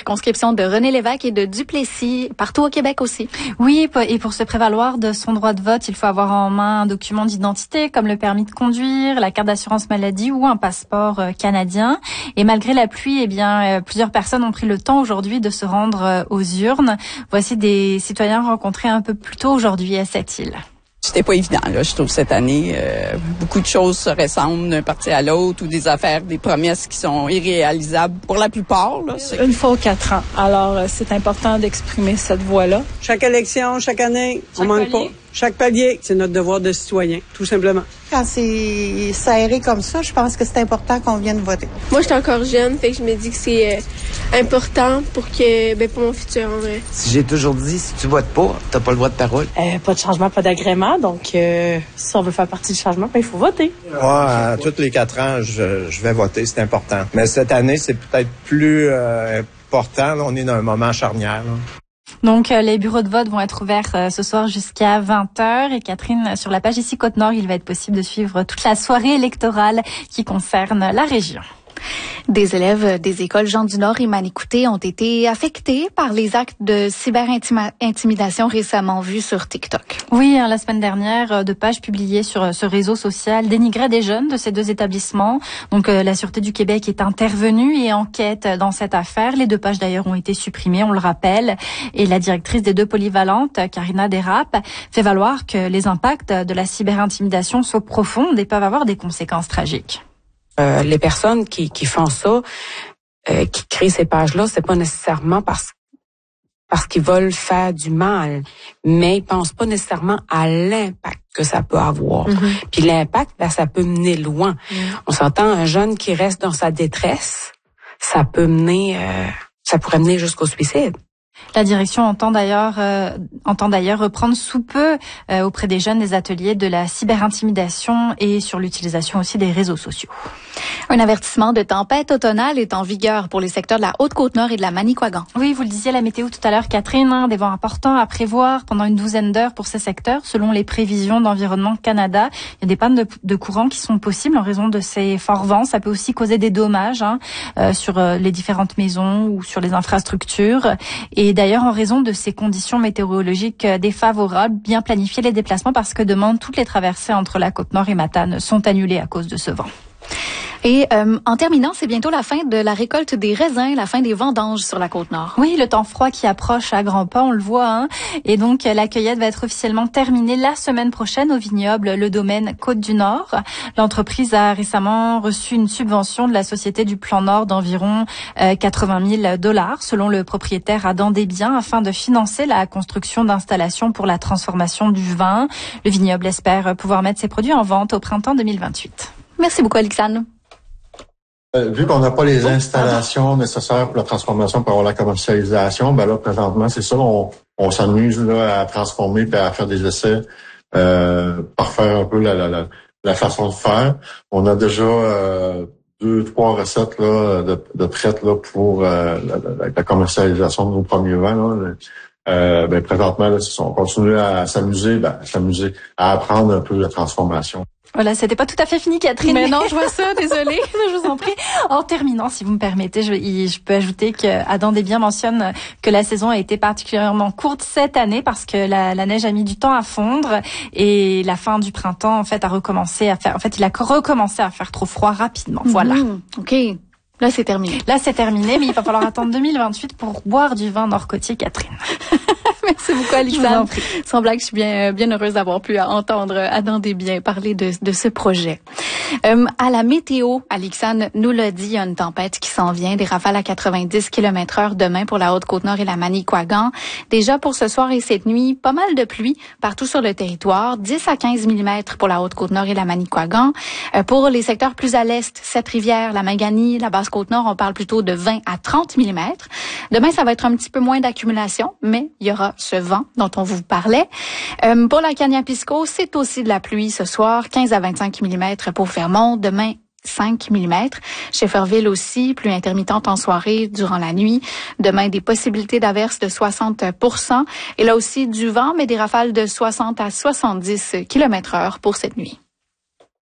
circonscriptions de René-Lévesque et de Duplessis, partout au Québec aussi. Oui, et pour se prévaloir de son droit de vote, il faut avoir en main un document d'identité comme le permis de conduire, la carte d'assurance maladie ou un passeport canadien. Et malgré la pluie, plusieurs personnes ont pris le temps aujourd'hui de se rendre aux urnes. Voici des citoyens rencontrés un peu plus tôt aujourd'hui à cette île. C'était pas évident, là, je trouve, cette année. Beaucoup de choses se ressemblent d'un parti à l'autre ou des affaires, des promesses qui sont irréalisables pour la plupart. Là, Une fois aux 4 ans. Alors, c'est important d'exprimer cette voix-là. Chaque élection, chaque année, on manque pas. Chaque palier, c'est notre devoir de citoyen, tout simplement. Quand c'est serré comme ça, je pense que c'est important qu'on vienne voter. Moi, je suis encore jeune, fait que je me dis que c'est important pour mon futur, en vrai. Si j'ai toujours dit, si tu votes pas, t'as pas le droit de parole. Pas de changement, pas d'agrément. Donc, si on veut faire partie du changement, il faut voter. Moi, tous les 4 ans, je vais voter, c'est important. Mais cette année, c'est peut-être plus important. Là, on est dans un moment charnière. Là. Donc, les bureaux de vote vont être ouverts ce soir jusqu'à 20h. Et Catherine, sur la page ici Côte-Nord, il va être possible de suivre toute la soirée électorale qui concerne la région. Des élèves des écoles Jean du Nord et Manicouté ont été affectés par les actes de cyber-intimidation récemment vus sur TikTok. Oui, la semaine dernière, deux pages publiées sur ce réseau social dénigraient des jeunes de ces deux établissements. Donc, la Sûreté du Québec est intervenue et enquête dans cette affaire. Les deux pages d'ailleurs ont été supprimées, on le rappelle. Et la directrice des deux polyvalentes, Karina Desrapes, fait valoir que les impacts de la cyber-intimidation sont profonds et peuvent avoir des conséquences tragiques. Les personnes qui font ça, qui créent ces pages-là, c'est pas nécessairement parce qu'ils veulent faire du mal, mais ils pensent pas nécessairement à l'impact que ça peut avoir. Mm-hmm. Puis l'impact, ça peut mener loin. Mm-hmm. On s'entend, un jeune qui reste dans sa détresse, ça pourrait mener jusqu'au suicide. La direction entend d'ailleurs reprendre sous peu auprès des jeunes des ateliers de la cyber-intimidation et sur l'utilisation aussi des réseaux sociaux. Un avertissement de tempête automnale est en vigueur pour les secteurs de la Haute-Côte-Nord et de la Manicouagan. Oui, vous le disiez, la météo tout à l'heure, Catherine, des vents importants à prévoir pendant une douzaine d'heures pour ces secteurs. Selon les prévisions d'Environnement Canada, il y a des pannes de courant qui sont possibles en raison de ces forts vents. Ça peut aussi causer des dommages sur les différentes maisons ou sur les infrastructures. Et d'ailleurs, en raison de ces conditions météorologiques défavorables, bien planifier les déplacements parce que demain, toutes les traversées entre la Côte-Nord et Matane sont annulées à cause de ce vent. Et en terminant, c'est bientôt la fin de la récolte des raisins, la fin des vendanges sur la Côte-Nord. Oui, le temps froid qui approche à grands pas, on le voit. Et donc, la cueillette va être officiellement terminée la semaine prochaine au vignoble Le Domaine Côte-du-Nord. L'entreprise a récemment reçu une subvention de la Société du Plan Nord d'environ 80 000 $, selon le propriétaire Adam Desbiens, afin de financer la construction d'installations pour la transformation du vin. Le vignoble espère pouvoir mettre ses produits en vente au printemps 2028. Merci beaucoup, Alexandre. Vu qu'on n'a pas les installations nécessaires pour la transformation, pour avoir la commercialisation, là, présentement, c'est ça, on s'amuse là à transformer et à faire des essais, parfaire un peu la façon de faire. On a déjà 2-3 recettes là de prêtes là pour la commercialisation de nos premiers vins. Là. Présentement, là, on continue à s'amuser, à apprendre un peu la transformation. Voilà, c'était pas tout à fait fini, Catherine. Mais non, je vois ça, désolée. Je vous en prie. En terminant, si vous me permettez, je peux ajouter que Adam Desbiens mentionne que la saison a été particulièrement courte cette année parce que la neige a mis du temps à fondre et la fin du printemps, il a recommencé à faire trop froid rapidement. Voilà. OK. Là, c'est terminé. Mais il va falloir attendre 2028 pour boire du vin nord-côtier, Catherine. Merci beaucoup, Alexandre. Sans blague, je suis bien heureuse d'avoir pu entendre Adam Desbiens parler de ce projet. À la météo, Alexandre nous l'a dit, il y a une tempête qui s'en vient, des rafales à 90 km/h demain pour la Haute-Côte-Nord et la Manicouagan. Déjà pour ce soir et cette nuit, pas mal de pluie partout sur le territoire, 10 à 15 mm pour la Haute-Côte-Nord et la Manicouagan. Pour les secteurs plus à l'est, Sept-Rivières, la Maganie, la Basse-Côte-Nord, on parle plutôt de 20 à 30 mm. Demain, ça va être un petit peu moins d'accumulation, mais il y aura ce vent dont on vous parlait. Pour la Cagnapisco, c'est aussi de la pluie ce soir, 15 à 25 mm pour Fermont. Demain, 5 mm. Shefferville aussi, pluie intermittente en soirée durant la nuit. Demain, des possibilités d'averses de 60%. Et là aussi, du vent, mais des rafales de 60 à 70 km/h pour cette nuit.